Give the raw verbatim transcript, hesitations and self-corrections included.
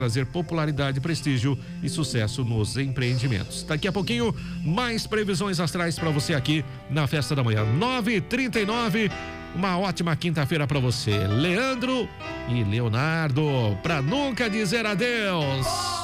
trazer popularidade, prestígio e sucesso nos empreendimentos. Daqui a pouquinho, mais previsões astrais para você aqui na Festa da Manhã. nove e trinta e nove, uma ótima quinta-feira para você. Leandro e Leonardo, para nunca dizer adeus.